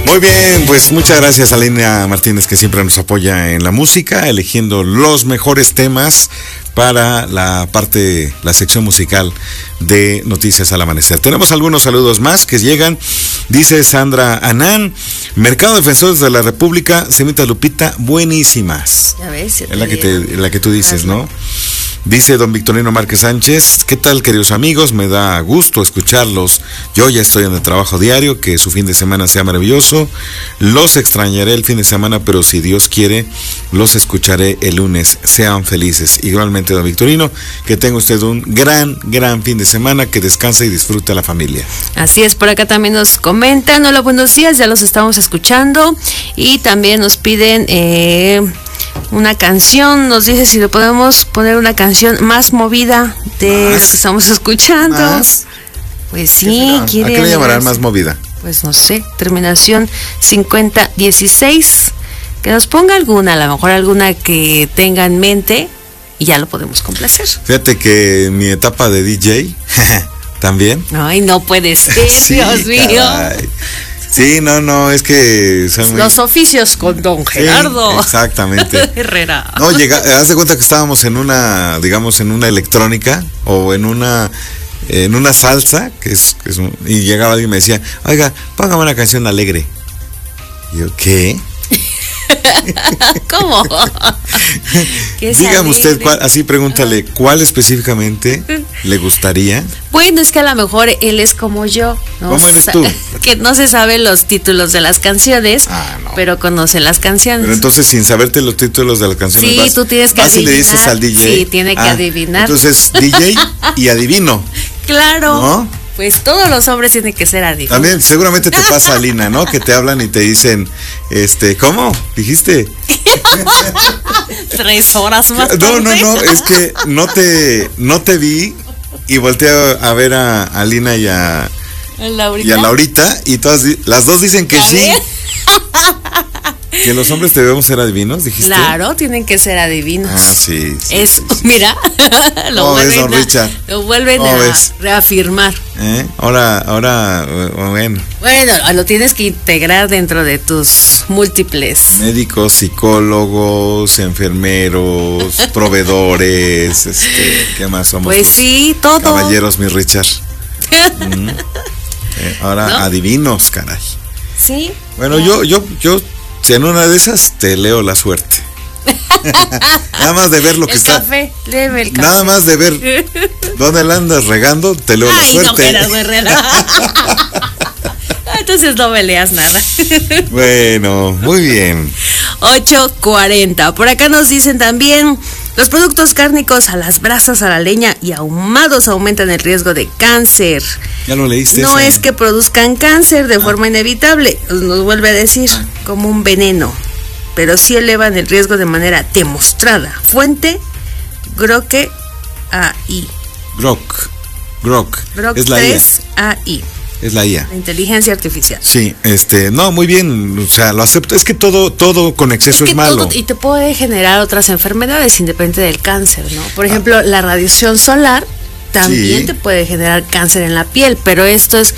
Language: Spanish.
Muy bien, pues muchas gracias a Alina Martínez, que siempre nos apoya en la música, eligiendo los mejores temas para la sección musical de Noticias al Amanecer. Tenemos algunos saludos más que llegan. Dice Sandra Anán: Mercado Defensores de la República, Semita Lupita, buenísimas. Ya ves, es la que tú dices, ¿no? Dice don Victorino Márquez Sánchez: ¿qué tal, queridos amigos? Me da gusto escucharlos. Yo ya estoy en el trabajo diario, que su fin de semana sea maravilloso. Los extrañaré el fin de semana, pero si Dios quiere, los escucharé el lunes. Sean felices. Igualmente, don Victorino, que tenga usted un gran fin de semana, que descanse y disfrute a la familia. Así es, por acá también nos comentan: hola, buenos días, ya los estamos escuchando. Y también nos piden una canción, nos dice si le podemos poner una canción más movida de que estamos escuchando. ¿Más? Pues sí, ¿A qué le llamarán más movida? Pues no sé, terminación 5016. Que nos ponga alguna, a lo mejor alguna que tenga en mente y ya lo podemos complacer. Fíjate que en mi etapa de DJ también. Ay, no puede ser, sí, Dios mío. Caray. Sí, no, es que los oficios con don Gerardo. Sí, exactamente. Herrera. No, haz de cuenta que estábamos en una electrónica o en una salsa, y llegaba alguien y me decía: oiga, póngame una canción alegre. Y yo, ¿qué? ¿Cómo? Dígame usted cuál, así pregúntale, ¿cuál específicamente le gustaría? Bueno, es que a lo mejor él es como yo, ¿no? ¿Cómo eres tú? Que no se sabe los títulos de las canciones, no, pero conoce las canciones. Pero entonces, sin saberte los títulos de las canciones, sí, tú tienes que adivinar. Y le dices al DJ. Sí, tiene que adivinar. Entonces, DJ y adivino. Claro. ¿No? Pues todos los hombres tienen que ser adivinos. También seguramente te pasa, Alina, ¿no? Que te hablan y te dicen, ¿cómo? ¿Dijiste? 3 horas más tarde. No, es que no te vi y volteé a ver a Alina y a Laurita, y las dos dicen que sí. ¿Que los hombres debemos ser adivinos, dijiste? Claro, tienen que ser adivinos. Sí. Eso, sí. Mira, lo vuelven a reafirmar. Ahora, bueno. Bueno, lo tienes que integrar dentro de tus múltiples. Médicos, psicólogos, enfermeros, proveedores, ¿qué más somos? Pues sí, todo. Caballeros, mi Richard. Ahora, ¿no? Adivinos, caray. Sí. Bueno, yo si en una de esas te leo la suerte. Nada más de ver lo que está. Léeme el café. Nada más de ver dónde la andas regando, te leo la suerte. No, Herrera. Entonces no me leas nada. Bueno, muy bien. 8:40. Por acá nos dicen también: los productos cárnicos a las brasas, a la leña y ahumados aumentan el riesgo de cáncer. ¿Ya lo leíste? No es que produzcan cáncer de forma inevitable, nos vuelve a decir, como un veneno, pero sí elevan el riesgo de manera demostrada. Fuente: Groque AI. Grok. Es la 3 AI. Es la IA. La inteligencia artificial. Sí, no, muy bien, o sea, lo acepto. Es que todo con exceso es malo. Y te puede generar otras enfermedades independiente del cáncer, ¿no? Por ejemplo, la radiación solar también te puede generar cáncer en la piel, pero esto es